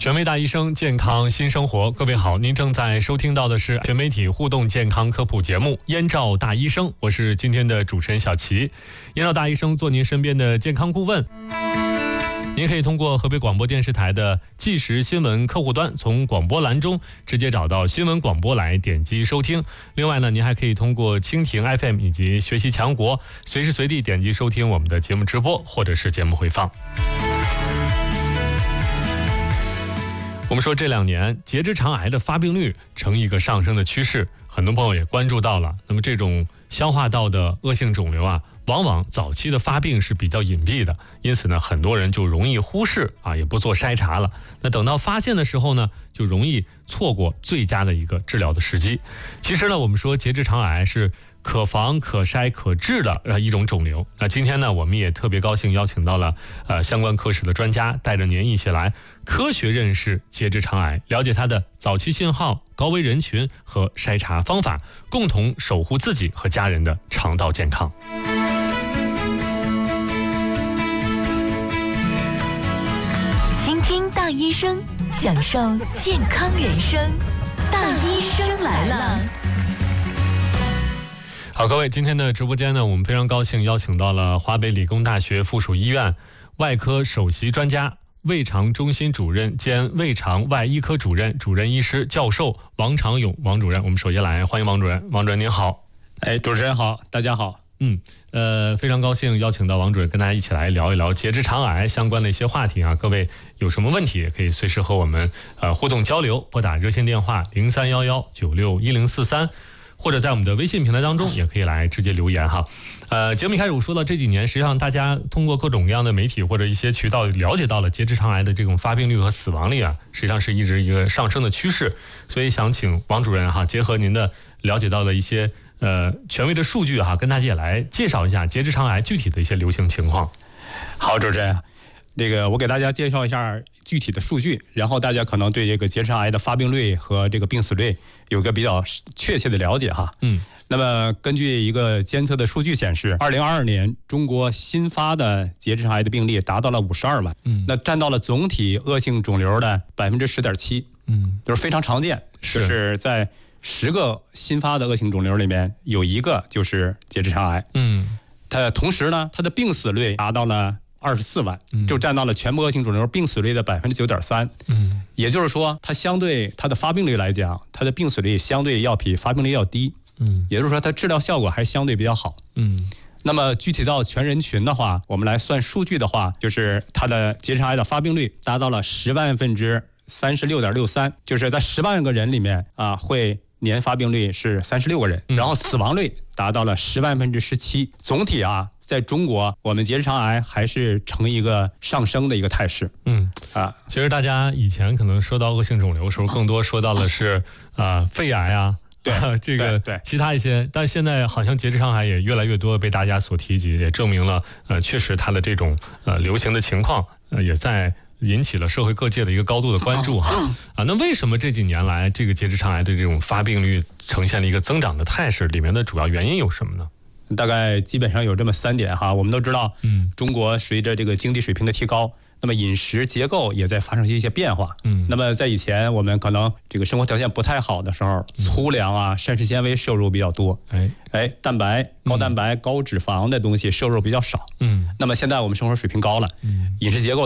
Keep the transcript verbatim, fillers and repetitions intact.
全媒大医生，健康新生活。各位好，您正在收听到的是全媒体互动健康科普节目《燕赵大医生》，我是今天的主持人小齐。燕赵大医生做您身边的健康顾问。您可以通过河北广播电视台的即时新闻客户端，从广播栏中直接找到新闻广播来点击收听。另外呢，您还可以通过蜻蜓 F M 以及学习强国，随时随地点击收听我们的节目直播或者是节目回放。我们说这两年结直肠癌的发病率呈一个上升的趋势，很多朋友也关注到了。那么这种消化道的恶性肿瘤啊，往往早期的发病是比较隐蔽的，因此呢，很多人就容易忽视啊，也不做筛查了。那等到发现的时候呢，就容易错过最佳的一个治疗的时机。其实呢，我们说结直肠癌是可防可筛可治的呃一种肿瘤。那今天呢，我们也特别高兴邀请到了呃相关科室的专家，带着您一起来科学认识结直肠癌，了解它的早期信号、高危人群和筛查方法，共同守护自己和家人的肠道健康。 倾听大医生，享受健康人生。大医生来了。 好，各位，今天的直播间呢，我们非常高兴邀请到了华北理工大学附属医院外科首席专家、胃肠中心主任兼胃肠外医科主任、主任医师教授王长勇王主任。我们首先来欢迎王主任。王主任您好。 哎，主持人好，大家好。 嗯，呃，非常高兴邀请到王主任跟大家一起来聊一聊结直肠癌相关的一些话题啊。各位有什么问题也可以随时和我们呃互动交流，拨打热线电话零三幺幺九六一零四三。或者在我们的微信平台当中也可以来直接留言哈。呃，节目一开始我说到这几年，实际上大家通过各种各样的媒体或者一些渠道了解到了结直肠癌的这种发病率和死亡率啊，实际上是一直一个上升的趋势。所以想请王主任哈，结合您的了解到的一些呃权威的数据哈，跟大家也来介绍一下结直肠癌具体的一些流行情况。 好，主持人。这个我给大家介绍一下具体的数据，然后大家可能对这个结直肠癌的发病率和这个病死率有个比较确切的了解哈。 嗯， 那么根据一个监测的数据显示，二零二二年中国新发的结直肠癌的病例达到了五十二万，嗯，那占到了总体恶性肿瘤的百分之十点七，嗯，就是非常常见， 是就是在十个新发的恶性肿瘤里面有一个就是结直肠癌， 嗯， 它同时呢，它的病死率达到了二十四万，就占到了全部恶性肿瘤病死率的百分之九点三。嗯，也就是说，它相对它的发病率来讲，它的病死率相对要比发病率要低。嗯，也就是说，它治疗效果还相对比较好。嗯，那么具体到全人群的话，我们来算数据的话，就是它的结直肠癌的发病率达到了十万分之三十六点六三，就是在十万个人里面啊，会年发病率是三十六个人，然后死亡率达到了十万分之十七。总体啊，在中国，我们结直肠癌还是呈一个上升的一个态势。嗯啊， 其实大家以前可能说到恶性肿瘤的时候，更多说到的是啊、呃、肺癌啊， 对、 啊、这个对其他一些，但是现在好像结直肠癌也越来越多被大家所提及，也证明了呃确实它的这种呃流行的情况呃也在引起了社会各界的一个高度的关注哈啊。那为什么这几年来这个结直肠癌的这种发病率呈现了一个增长的态势？里面的主要原因有什么呢？ 大概基本上有这么三点哈。我们都知道，嗯，中国随着这个经济水平的提高，那么饮食结构也在发生一些变化。嗯，那么在以前我们可能这个生活条件不太好的时候，粗粮啊、膳食纤维摄入比较多，哎哎，蛋白、高蛋白、高脂肪的东西摄入比较少。嗯，那么现在我们生活水平高了，嗯，饮食结构